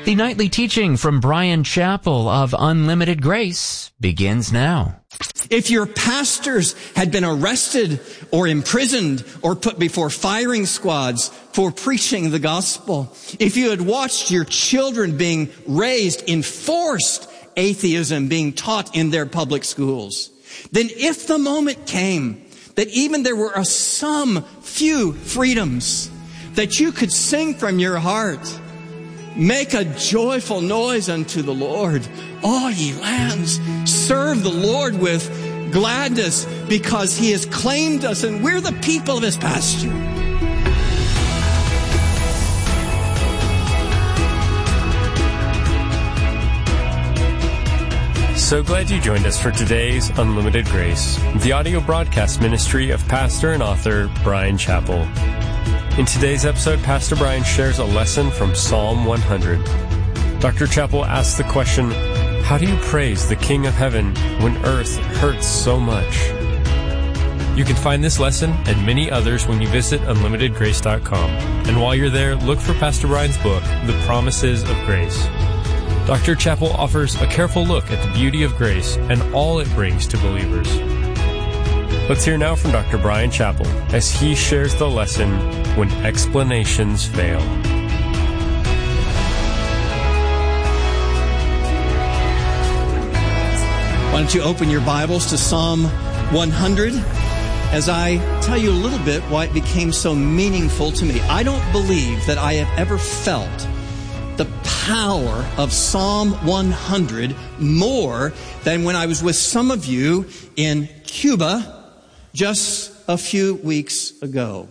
The nightly teaching from Bryan Chapell of Unlimited Grace begins now. If your pastors had been arrested or imprisoned or put before firing squads for preaching the gospel, if you had watched your children being raised in forced atheism being taught in their public schools, then if the moment came that even there were some few freedoms that you could sing from your heart, make a joyful noise unto the Lord, all ye lands. Serve the Lord with gladness, because he has claimed us and we're the people of his pasture. So glad you joined us for today's Unlimited Grace, the audio broadcast ministry of pastor and author Bryan Chapell. In today's episode, Pastor Bryan shares a lesson from Psalm 100. Dr. Chapell asks the question, how do you praise the King of Heaven when earth hurts so much? You can find this lesson and many others when you visit unlimitedgrace.com. And while you're there, look for Pastor Bryan's book, The Promises of Grace. Dr. Chapell offers a careful look at the beauty of grace and all it brings to believers. Let's hear now from Dr. Bryan Chapell as he shares the lesson, When Explanations Fail. Why don't you open your Bibles to Psalm 100 as I tell you a little bit why it became so meaningful to me. I don't believe that I have ever felt the power of Psalm 100 more than when I was with some of you in Cuba just a few weeks ago.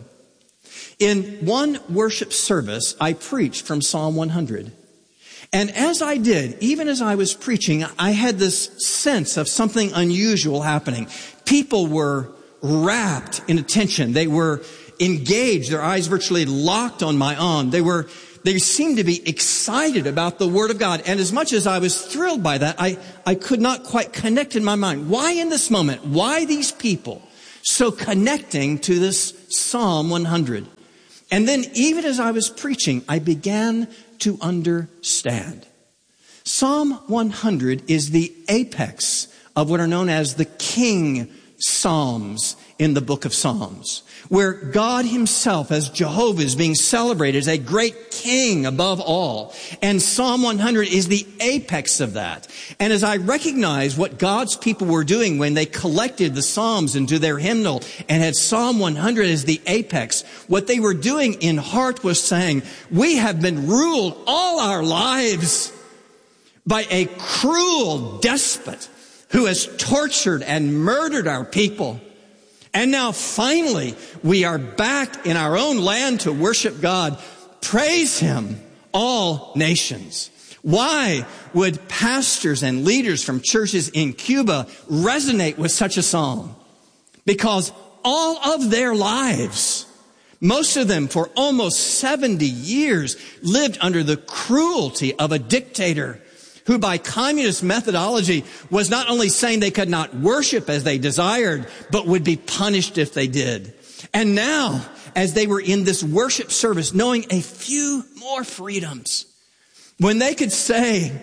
In one worship service, I preached from Psalm 100. And as I did, even as I was preaching, I had this sense of something unusual happening. People were rapt in attention. They were engaged, their eyes virtually locked on my arm. They seemed to be excited about the Word of God. And as much as I was thrilled by that, I could not quite connect in my mind. Why in this moment? Why these people so connecting to this Psalm 100? And then even as I was preaching, I began to understand. Psalm 100 is the apex of what are known as the King Psalms in the book of Psalms, where God himself as Jehovah is being celebrated as a great king above all. And Psalm 100 is the apex of that. And as I recognized what God's people were doing when they collected the Psalms into their hymnal and had Psalm 100 as the apex, what they were doing in heart was saying, we have been ruled all our lives by a cruel despot who has tortured and murdered our people. And now finally, we are back in our own land to worship God. Praise him, all nations. Why would pastors and leaders from churches in Cuba resonate with such a psalm? Because all of their lives, most of them for almost 70 years, lived under the cruelty of a dictator who by communist methodology was not only saying they could not worship as they desired, but would be punished if they did. And now, as they were in this worship service, knowing a few more freedoms, when they could say,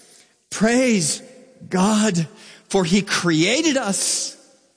praise God, for he created us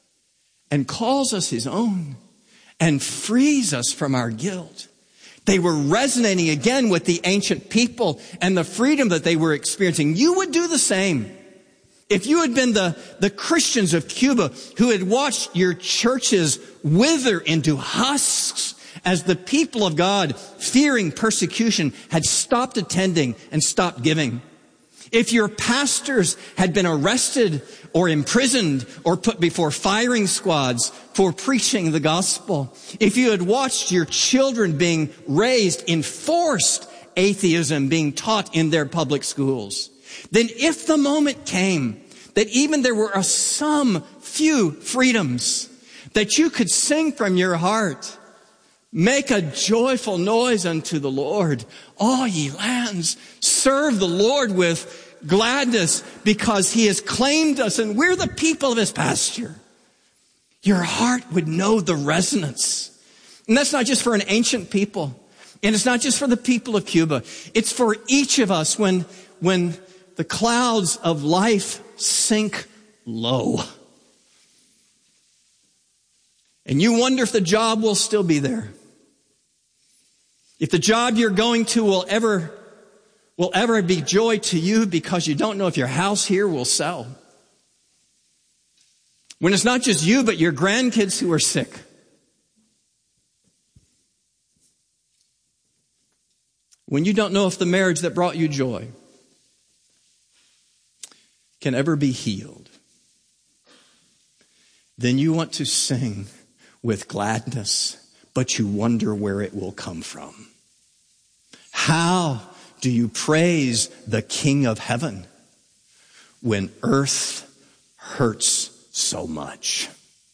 and calls us his own and frees us from our guilt. They were resonating again with the ancient people and the freedom that they were experiencing. You would do the same. If you had been the Christians of Cuba who had watched your churches wither into husks as the people of God, fearing persecution, had stopped attending and stopped giving. If your pastors had been arrested or imprisoned or put before firing squads for preaching the gospel, if you had watched your children being raised in forced atheism being taught in their public schools, then if the moment came that even there were some few freedoms that you could sing from your heart, make a joyful noise unto the Lord, all ye lands. Serve the Lord with gladness, because he has claimed us and we're the people of his pasture. Your heart would know the resonance. And that's not just for an ancient people. And it's not just for the people of Cuba. It's for each of us when the clouds of life sink low. And you wonder if the job will still be there. If the job you're going to will ever be joy to you because you don't know if your house here will sell. When it's not just you, but your grandkids who are sick. When you don't know if the marriage that brought you joy can ever be healed. Then you want to sing with gladness, but you wonder where it will come from. How do you praise the King of Heaven when earth hurts so much?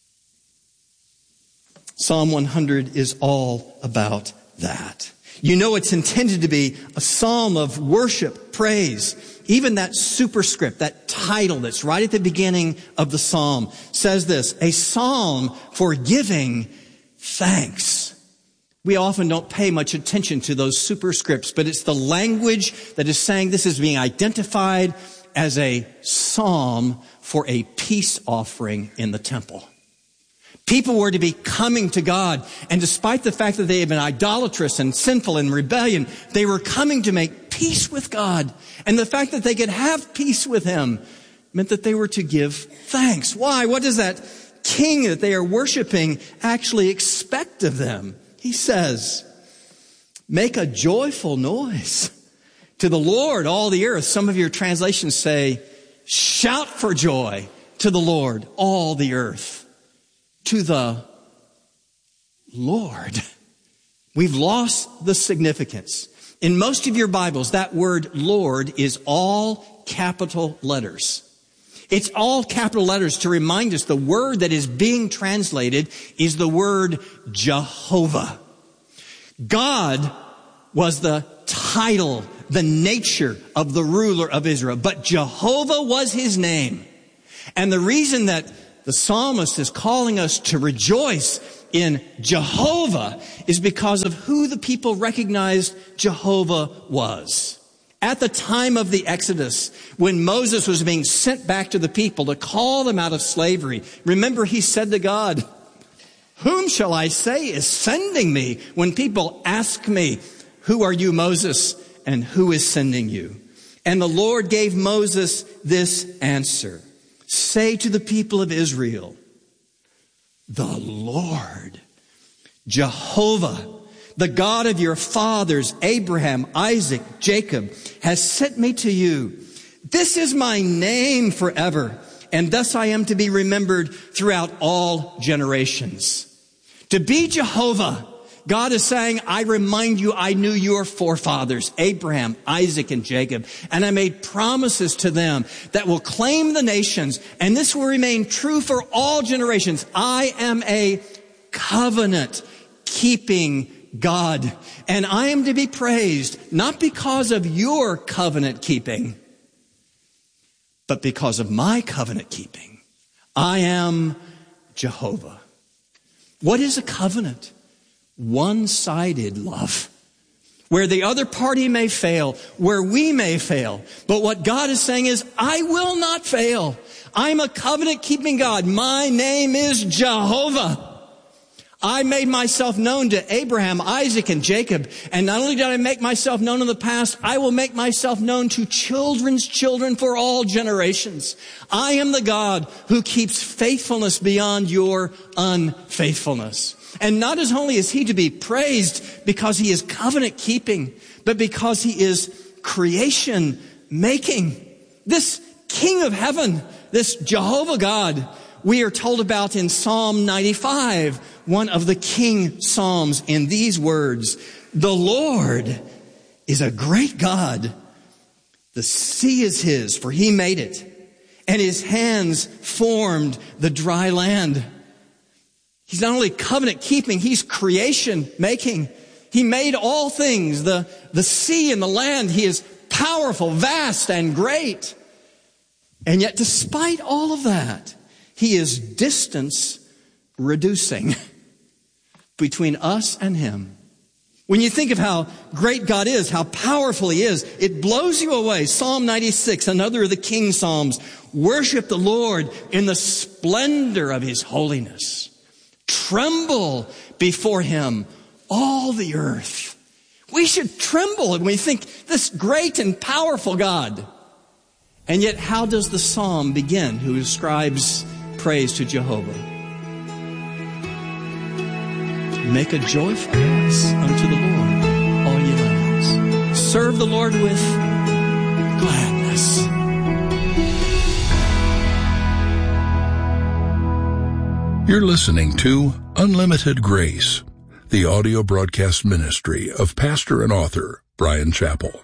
Psalm 100 is all about that. You know it's intended to be a psalm of worship, praise. Even that superscript, that title that's right at the beginning of the psalm says this, a psalm for giving thanks. We often don't pay much attention to those superscripts, but it's the language that is saying this is being identified as a psalm for a peace offering in the temple. People were to be coming to God, and despite the fact that they had been idolatrous and sinful and rebellion, they were coming to make peace with God. And the fact that they could have peace with Him meant that they were to give thanks. Why? What does that King that they are worshiping actually expect of them? He says, make a joyful noise to the Lord, all the earth. Some of your translations say, shout for joy to the Lord, all the earth. To the Lord. We've lost the significance. In most of your Bibles, that word Lord is all capital letters. It's all capital letters to remind us the word that is being translated is the word Jehovah. God was the title, the nature of the ruler of Israel, but Jehovah was his name. And the reason that the psalmist is calling us to rejoice in Jehovah is because of who the people recognized Jehovah was. At the time of the Exodus, when Moses was being sent back to the people to call them out of slavery, remember he said to God, whom shall I say is sending me when people ask me, who are you, Moses, and who is sending you? And the Lord gave Moses this answer. Say to the people of Israel, the Lord, Jehovah, the God of your fathers, Abraham, Isaac, Jacob, has sent me to you. This is my name forever, and thus I am to be remembered throughout all generations. To be Jehovah, God is saying, I remind you, I knew your forefathers, Abraham, Isaac, and Jacob, and I made promises to them that will claim the nations, and this will remain true for all generations. I am a covenant-keeping God, and I am to be praised, not because of your covenant-keeping, but because of my covenant-keeping. I am Jehovah. What is a covenant? One-sided love, where the other party may fail, where we may fail. But what God is saying is, I will not fail. I'm a covenant-keeping God. My name is Jehovah. I made myself known to Abraham, Isaac, and Jacob. And not only did I make myself known in the past, I will make myself known to children's children for all generations. I am the God who keeps faithfulness beyond your unfaithfulness. And not as only is he to be praised because he is covenant keeping, but because he is creation making. This King of Heaven, this Jehovah God, we are told about in Psalm 95, one of the King Psalms, in these words, the Lord is a great God. The sea is his, for he made it, and his hands formed the dry land. He's not only covenant keeping, he's creation making. He made all things, the sea and the land. He is powerful, vast, and great. And yet, despite all of that, he is distance reducing between us and him. When you think of how great God is, how powerful he is, it blows you away. Psalm 96, another of the King Psalms. Worship the Lord in the splendor of his holiness. Tremble before him, all the earth. We should tremble when we think this great and powerful God. And yet, how does the psalm begin who ascribes praise to Jehovah? Make a joyful noise unto the Lord, all ye lands. Serve the Lord with gladness. You're listening to Unlimited Grace, the audio broadcast ministry of pastor and author Bryan Chapell.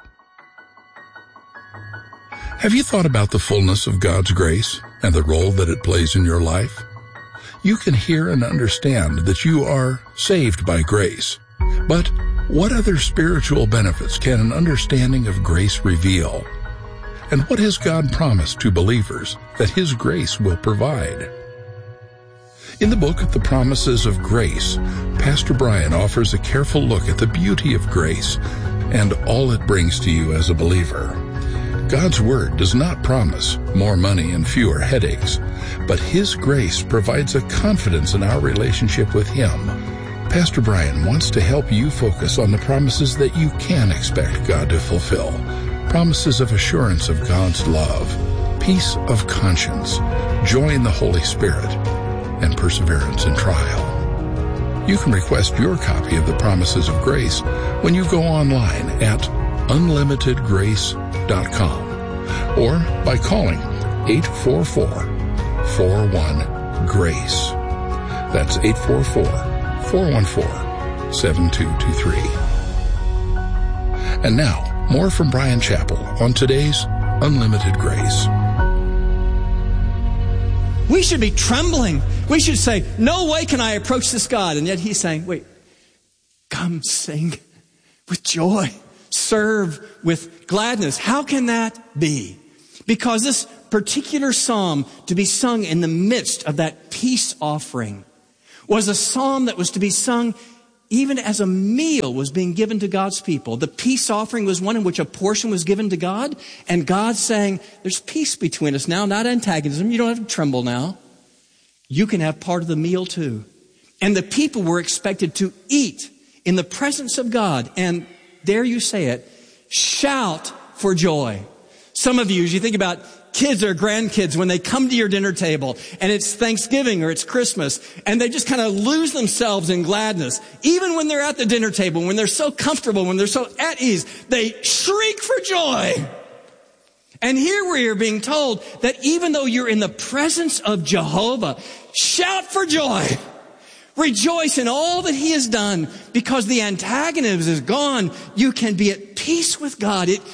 Have you thought about the fullness of God's grace and the role that it plays in your life? You can hear and understand that you are saved by grace. But what other spiritual benefits can an understanding of grace reveal? And what has God promised to believers that his grace will provide? In the book of the Promises of Grace, Pastor Bryan offers a careful look at the beauty of grace and all it brings to you as a believer. God's Word does not promise more money and fewer headaches, but his grace provides a confidence in our relationship with him. Pastor Bryan wants to help you focus on the promises that you can expect God to fulfill. Promises of assurance of God's love, peace of conscience, joy in the Holy Spirit, and perseverance in trial. You can request your copy of the Promises of Grace when you go online at unlimitedgrace.com or by calling 844-41-GRACE. That's 844-414-7223. And now, more from Bryan Chapell on today's Unlimited Grace. We should be trembling. We should say, no way can I approach this God. And yet he's saying, wait, come sing with joy. Serve with gladness. How can that be? Because this particular psalm, to be sung in the midst of that peace offering, was a psalm that was to be sung even as a meal was being given to God's people. The peace offering was one in which a portion was given to God, and God saying, there's peace between us now, not antagonism. You don't have to tremble now. You can have part of the meal too. And the people were expected to eat in the presence of God, and dare you say it, shout for joy. Some of you, as you think about kids or grandkids, when they come to your dinner table and it's Thanksgiving or it's Christmas, and they just kind of lose themselves in gladness. Even when they're at the dinner table, when they're so comfortable, when they're so at ease, they shriek for joy. And here we are being told that even though you're in the presence of Jehovah, shout for joy. Rejoice in all that he has done, because the antagonism is gone. You can be at peace with God. It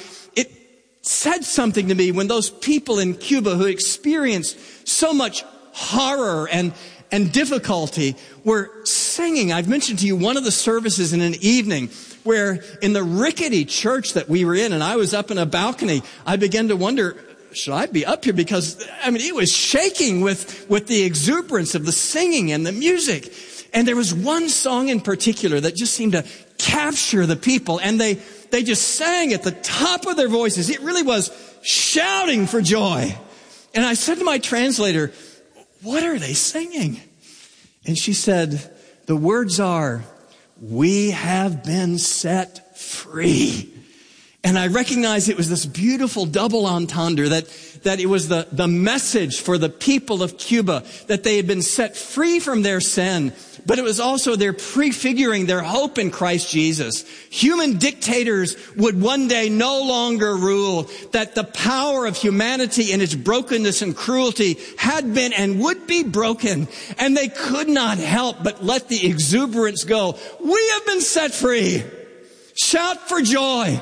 said something to me when those people in Cuba who experienced so much horror and difficulty were singing. I've mentioned to you one of the services in an evening where in the rickety church that we were in, and I was up in a balcony, I began to wonder, should I be up here? Because, it was shaking with the exuberance of the singing and the music. And there was one song in particular that just seemed to capture the people. And they just sang at the top of their voices. It really was shouting for joy. And I said to my translator, what are they singing? And she said, the words are, we have been set free. And I recognized it was this beautiful double entendre that it was the message for the people of Cuba, that they had been set free from their sin, but it was also their prefiguring their hope in Christ Jesus. Human dictators would one day no longer rule, that the power of humanity in its brokenness and cruelty had been and would be broken, and they could not help but let the exuberance go. We have been set free. Shout for joy.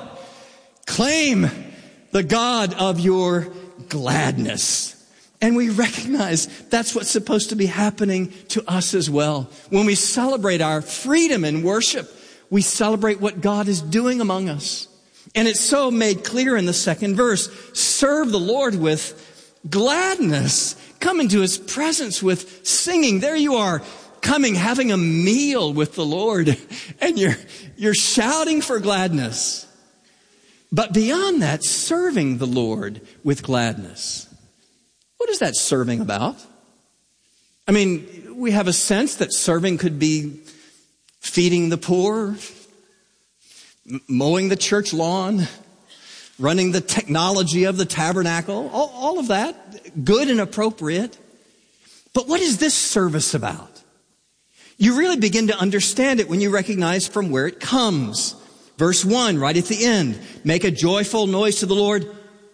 Claim the God of your gladness. And we recognize that's what's supposed to be happening to us as well. When we celebrate our freedom in worship, we celebrate what God is doing among us. And it's so made clear in the second verse. Serve the Lord with gladness. Come into his presence with singing. There you are, coming, having a meal with the Lord, and you're shouting for gladness. But beyond that, serving the Lord with gladness. What is that serving about? I mean, we have a sense that serving could be feeding the poor, mowing the church lawn, running the technology of the tabernacle, all of that, good and appropriate. But what is this service about? You really begin to understand it when you recognize from where it comes. Verse 1, right at the end, make a joyful noise to the Lord,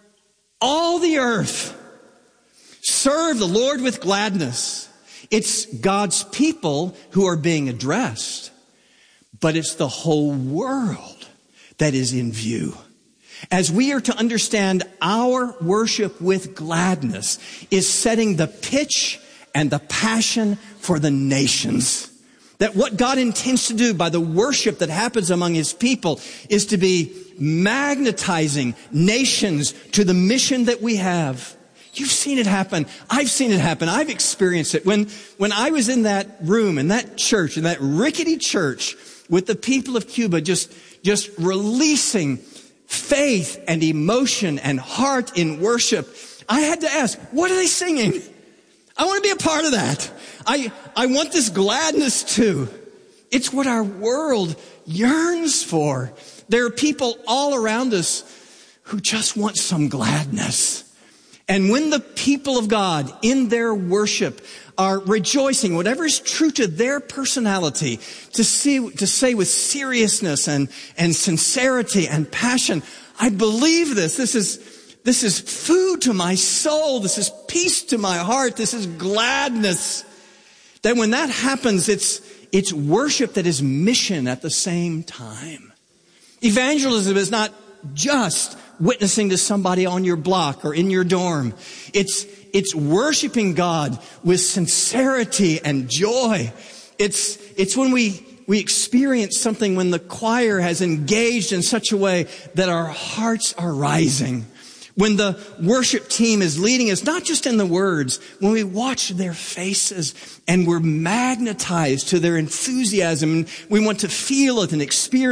all the earth. Serve the Lord with gladness. It's God's people who are being addressed, but it's the whole world that is in view. As we are to understand our worship with gladness is setting the pitch and the passion for the nations. That what God intends to do by the worship that happens among His people is to be magnetizing nations to the mission that we have. You've seen it happen. I've seen it happen. I've experienced it. When I was in that room, in that church, in that rickety church with the people of Cuba, just releasing faith and emotion and heart in worship, I had to ask, what are they singing? I want to be a part of that. I want this gladness too. It's what our world yearns for. There are people all around us who just want some gladness. And when the people of God in their worship are rejoicing, whatever is true to their personality, to say with seriousness and sincerity and passion, I believe this. This is food to my soul. This is peace to my heart. This is gladness. That when that happens, it's worship that is mission at the same time. Evangelism is not just witnessing to somebody on your block or in your dorm. It's worshiping God with sincerity and joy. It's when we experience something when the choir has engaged in such a way that our hearts are rising. When the worship team is leading us, not just in the words, when we watch their faces and we're magnetized to their enthusiasm and we want to feel it and experience